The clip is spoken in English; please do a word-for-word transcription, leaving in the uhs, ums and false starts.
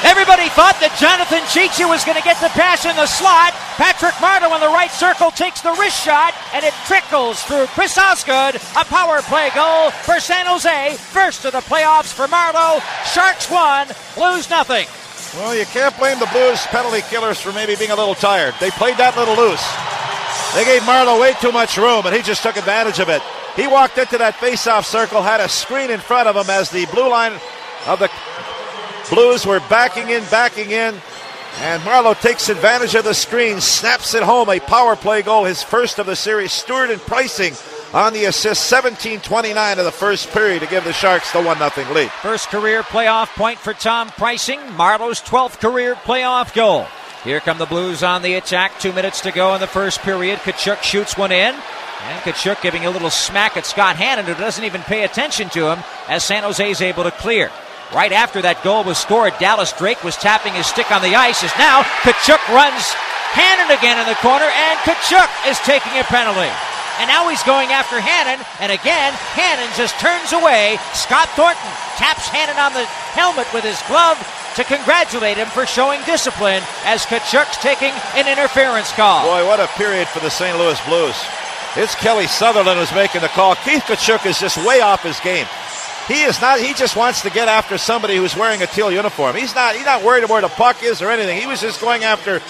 Everybody thought that Jonathan Cheechoo was going to get the pass in the slot. Patrick Marleau in the right circle takes the wrist shot, and it trickles through Chris Osgood. A power play goal for San Jose. First of the playoffs for Marleau. Sharks won, Blues nothing. Well, you can't blame the Blues penalty killers for maybe being a little tired. They played that little loose. They gave Marleau way too much room, and he just took advantage of it. He walked into that face-off circle, had a screen in front of him as the blue line of the Blues were backing in, backing in, and Marleau takes advantage of the screen, snaps it home, a power play goal, his first of the series. Stewart and Pricing on the assist, seventeen twenty-nine of the first period to give the Sharks the one nothing lead. First career playoff point for Tom Pricing, Marleau's twelfth career playoff goal. Here come the Blues on the attack, two minutes to go in the first period. Tkachuk shoots one in, and Tkachuk giving a little smack at Scott Hannon, who doesn't even pay attention to him as San Jose is able to clear. Right after that goal was scored, Dallas Drake was tapping his stick on the ice. As now Tkachuk runs Hannon again in the corner, and Tkachuk is taking a penalty. And now he's going after Hannon, and again, Hannon just turns away. Scott Thornton taps Hannon on the helmet with his glove to congratulate him for showing discipline as Tkachuk's taking an interference call. Boy, what a period for the Saint Louis Blues. It's Kelly Sutherland who's making the call. Keith Tkachuk is just way off his game. He is not. He just wants to get after somebody who's wearing a teal uniform. He's not. He's not worried about where the puck is or anything. He was just going after